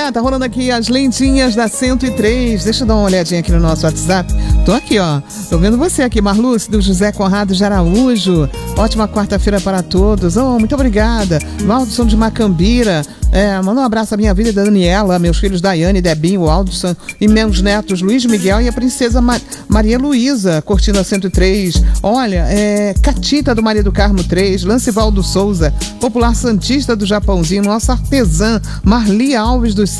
tá rolando aqui as lendinhas da 103. Deixa eu dar uma olhadinha aqui no nosso WhatsApp. Tô aqui, ó. Tô vendo você aqui, Marluce, do José Conrado de Araújo. Ótima quarta-feira para todos. Oh, muito obrigada. Waldson de Macambira. Manda um abraço à minha vida da Daniela, meus filhos Daiane, Debinho, Waldson e meus netos Luiz Miguel e a princesa Maria Luísa, curtindo a 103. Olha, Catita do Maria do Carmo 3, Lancivaldo Souza, Popular Santista do Japãozinho, nossa artesã Marli Alves dos